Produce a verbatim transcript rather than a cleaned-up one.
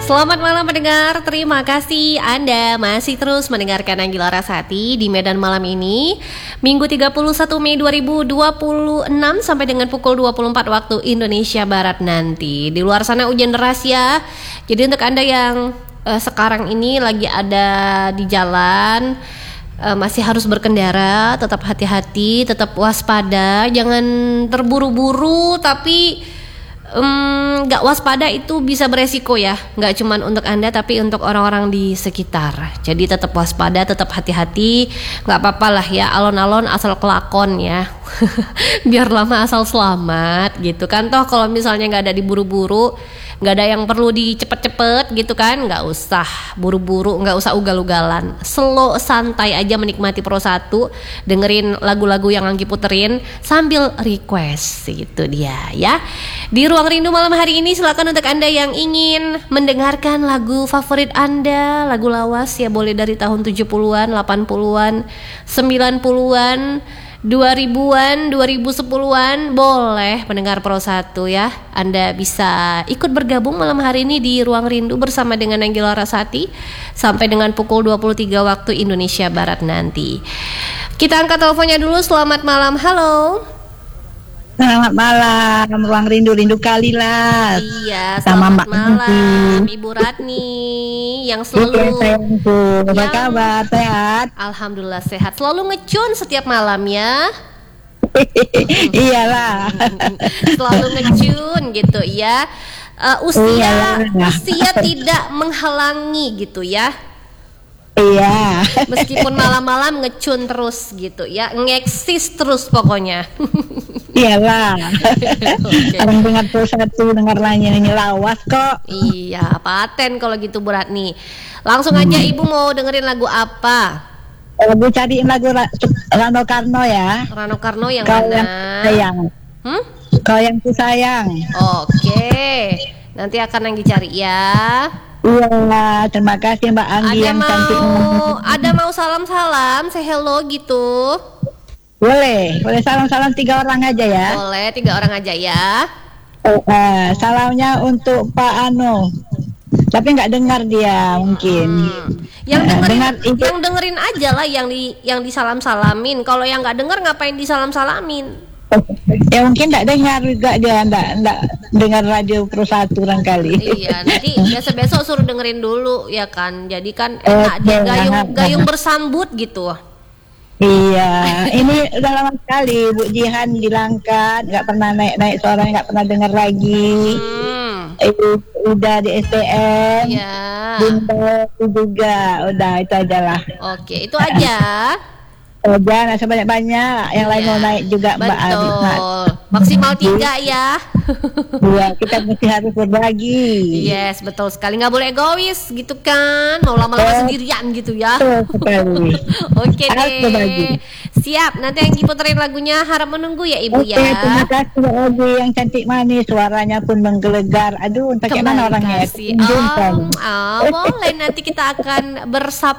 Selamat malam pendengar, terima kasih Anda masih terus mendengarkan Anggila Rasati di Medan malam ini Minggu tiga puluh satu Mei dua ribu dua puluh enam sampai dengan pukul dua puluh empat waktu Indonesia Barat nanti. Di luar sana hujan deras ya. Jadi untuk Anda yang uh, sekarang ini lagi ada di jalan, uh, masih harus berkendara, tetap hati-hati, tetap waspada, jangan terburu-buru tapi nggak um, waspada itu bisa beresiko ya, nggak cuman untuk Anda tapi untuk orang-orang di sekitar. Jadi tetap waspada, tetap hati-hati, nggak apa-apa lah ya, alon-alon asal kelakon ya. Biar lama asal selamat gitu kan. Toh kalau misalnya nggak ada diburu-buru, nggak ada yang perlu dicepet-cepet gitu kan, nggak usah buru-buru, nggak usah ugal-ugalan, slow santai aja menikmati Pro satu, dengerin lagu-lagu yang Anggi puterin sambil request, gitu dia ya. Di Ruang Rindu malam hari ini silakan untuk Anda yang ingin mendengarkan lagu favorit Anda, lagu lawas ya, boleh dari tahun tujuh puluhan, delapan puluhan, sembilan puluhan, dua ribuan, dua ribu sepuluhan, boleh pendengar Pro satu ya. Anda bisa ikut bergabung malam hari ini di Ruang Rindu bersama dengan Anggila Rasati sampai dengan pukul dua puluh tiga waktu Indonesia Barat nanti. Kita angkat teleponnya dulu. Selamat malam, halo. Selamat malam, Ruang Rindu, rindu kali lah. Iya, selamat Sama malam Ibu Ratni yang selalu sayangku. Apa kabar, sehat? Alhamdulillah sehat, selalu ngecun setiap malam ya. Iyalah. Selalu ngecun gitu ya. uh, Usia Iyalah. Usia tidak menghalangi gitu ya. Iya. Meskipun malam-malam ngecun terus gitu ya, ngeksis terus pokoknya. Iyalah. Okay. Orang dengar Pro satu, dengar lainnya ini lawas kok. Iya, paten kalau gitu Bu Ratni. Langsung aja hmm. Ibu mau dengerin lagu apa? Ibu cariin lagu Rano Karno ya. Rano Karno yang Kau mana? Yang sayang. Hmm? Kau yang ku sayang. Oke. Nanti akan Anggi cari ya. Iya, terima kasih Mbak Anggi ada yang mau, cantik. Ada mau salam-salam, say hello gitu? Boleh, boleh salam-salam tiga orang aja ya. Boleh, tiga orang aja ya. Oh, uh, salamnya untuk Pak Ano, tapi nggak dengar dia mungkin. Hmm. Yang dengerin, uh, dengar, yang dengerin aja lah, yang di, yang disalam-salamin. Kalau yang nggak denger ngapain disalam-salamin? Ya mungkin nggak dengar juga dia, nggak nggak dengar radio Pro satu orang kali. Iya, nanti besok-besok suruh dengerin dulu ya kan. Jadi kan enak dia gayung gayung bersambut gitu. Iya, ini udah lama sekali Bu Jihan dilangkat, nggak pernah naik-naik suaranya, nggak pernah dengar lagi. Hmm. Itu udah di S T M. Iya. Bunda juga, udah itu aja lah. Oke, itu aja. Oh, jangan sebanyak-banyak, yang ya, lain mau naik juga Mbak Adi. Betul, maksimal tiga ya. Iya, kita mesti harus berbagi. Yes, betul sekali, nggak boleh egois gitu kan. Mau lama-lama oh, sendirian gitu ya. Betul. Oke deh, siap. Nanti yang puterin lagunya Harap Menunggu ya Ibu. Oke, ya. Terima kasih Ibu yang cantik manis, suaranya pun menggelegar. Aduh, entah gimana orangnya. Oh, oh, boleh nanti kita akan bersapa